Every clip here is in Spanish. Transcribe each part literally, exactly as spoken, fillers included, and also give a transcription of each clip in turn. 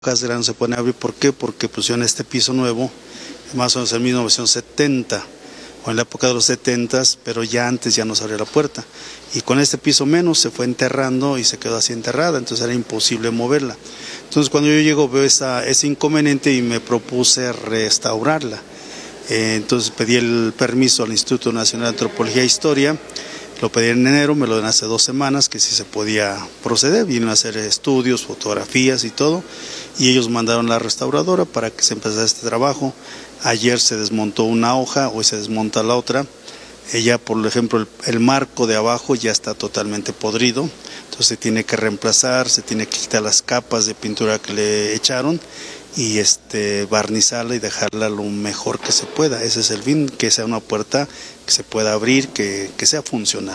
Casera no se puede abrir. ¿Por qué? Porque pusieron este piso nuevo, más o menos en mil novecientos setenta, o en la época de los setentas, pero ya antes ya no se abría la puerta. Y con este piso menos se fue enterrando y se quedó así enterrada, entonces era imposible moverla. Entonces cuando yo llego veo esa, ese inconveniente y me propuse restaurarla. Eh, entonces pedí el permiso al Instituto Nacional de Antropología e Historia, lo pedí en enero, me lo dan hace dos semanas que sí se podía proceder, vinieron a hacer estudios, fotografías y todo, y ellos mandaron la restauradora para que se empezara este trabajo. Ayer se desmontó una hoja, hoy se desmonta la otra. Ella, por ejemplo, el, el marco de abajo ya está totalmente podrido, entonces se tiene que reemplazar, se tiene que quitar las capas de pintura que le echaron y este barnizarla y dejarla lo mejor que se pueda. Ese es el fin, que sea una puerta que se pueda abrir, que, que sea funcional.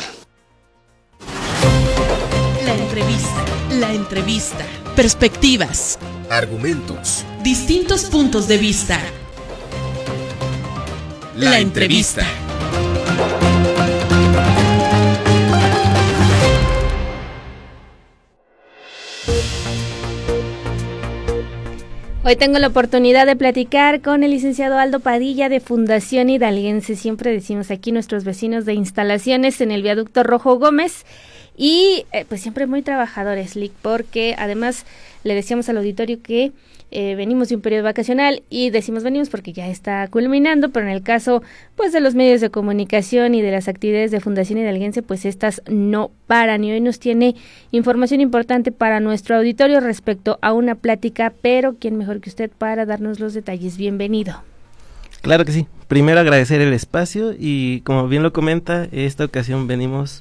La entrevista, la entrevista, perspectivas, argumentos, distintos puntos de vista. La, la entrevista. entrevista. Hoy tengo la oportunidad de platicar con el licenciado Aldo Padilla de Fundación Hidalguense. Siempre decimos aquí nuestros vecinos de instalaciones en el viaducto Rojo Gómez. Y eh, pues siempre muy trabajadores, Lic, porque además le decíamos al auditorio que eh, venimos de un periodo vacacional y decimos venimos porque ya está culminando, pero en el caso pues de los medios de comunicación y de las actividades de Fundación Hidalguense, pues estas no paran, y hoy nos tiene información importante para nuestro auditorio respecto a una plática, pero quién mejor que usted para darnos los detalles. Bienvenido. Claro que sí, primero agradecer el espacio y como bien lo comenta, esta ocasión venimos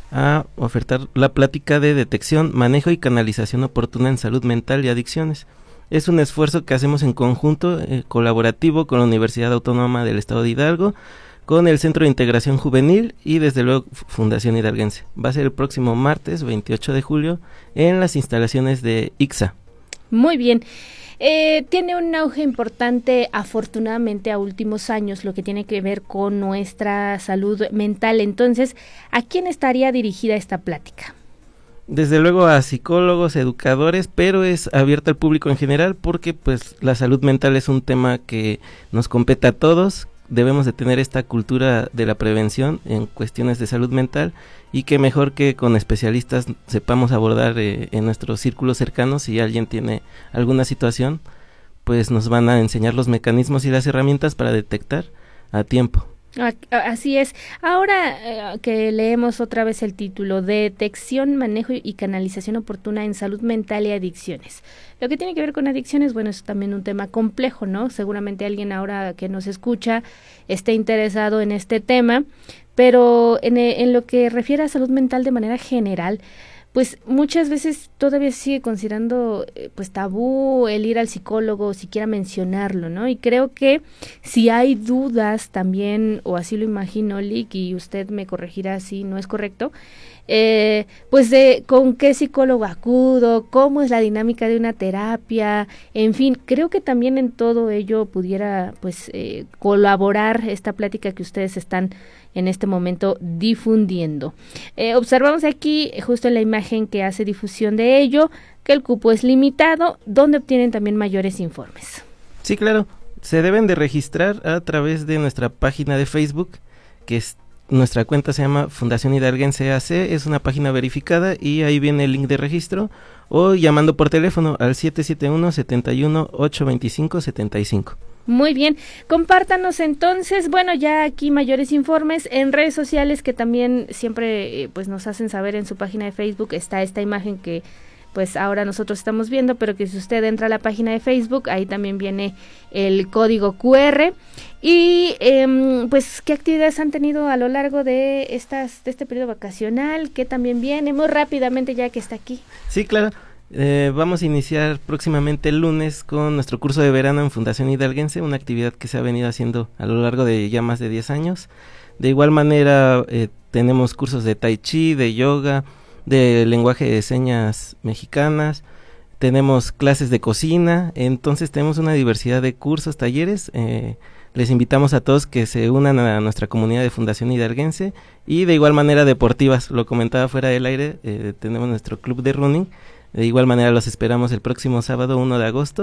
a ofertar la plática de detección, manejo y canalización oportuna en salud mental y adicciones. Es un esfuerzo que hacemos en conjunto, eh, colaborativo con la Universidad Autónoma del Estado de Hidalgo, con el Centro de Integración Juvenil y desde luego Fundación Hidalguense. Va a ser el próximo martes veintiocho de julio en las instalaciones de I C S A. Muy bien. Eh, tiene un auge importante, afortunadamente, a últimos años, lo que tiene que ver con nuestra salud mental. Entonces, ¿a quién estaría dirigida esta plática? Desde luego a psicólogos, educadores, pero es abierta al público en general porque pues la salud mental es un tema que nos compete a todos. Debemos de tener esta cultura de la prevención en cuestiones de salud mental y que mejor que con especialistas sepamos abordar eh, en nuestros círculos cercanos. Si alguien tiene alguna situación, pues nos van a enseñar los mecanismos y las herramientas para detectar a tiempo. Así es. Ahora eh, que leemos otra vez el título, Detección, Manejo y Canalización Oportuna en Salud Mental y Adicciones. Lo que tiene que ver con adicciones, bueno, es también un tema complejo, ¿no? Seguramente alguien ahora que nos escucha esté interesado en este tema, pero en, en lo que refiere a salud mental de manera general, pues muchas veces todavía sigue considerando eh, pues tabú el ir al psicólogo, siquiera mencionarlo, ¿no? Y creo que si hay dudas también, o así lo imagino, Lic, y usted me corregirá si no es correcto, eh, pues de con qué psicólogo acudo, cómo es la dinámica de una terapia, en fin, creo que también en todo ello pudiera pues eh, colaborar esta plática que ustedes están en este momento difundiendo. Eh, observamos aquí, justo en la imagen que hace difusión de ello, que el cupo es limitado, donde obtienen también mayores informes. Sí, claro, se deben de registrar a través de nuestra página de Facebook, que es, nuestra cuenta se llama Fundación Hidalguense A C, es una página verificada y ahí viene el link de registro, o llamando por teléfono al siete siete uno, siete uno, ocho dos cinco, siete cinco. Muy bien, compártanos entonces, bueno, ya aquí mayores informes en redes sociales que también siempre eh, pues nos hacen saber. En su página de Facebook está esta imagen que pues ahora nosotros estamos viendo, pero que si usted entra a la página de Facebook, ahí también viene el código cu erre. Y eh, pues, ¿qué actividades han tenido a lo largo de estas de este periodo vacacional? ¿Qué también viene? Muy rápidamente, ya que está aquí. Sí, claro. Eh, vamos a iniciar próximamente el lunes con nuestro curso de verano en Fundación Hidalguense, una actividad que se ha venido haciendo a lo largo de ya más de diez años. De igual manera eh, tenemos cursos de tai chi, de yoga, de lenguaje de señas mexicanas, tenemos clases de cocina, entonces tenemos una diversidad de cursos, talleres. Eh, les invitamos a todos que se unan a nuestra comunidad de Fundación Hidalguense y de igual manera deportivas, lo comentaba fuera del aire, eh, tenemos nuestro club de running, De igual manera los esperamos el próximo sábado uno de agosto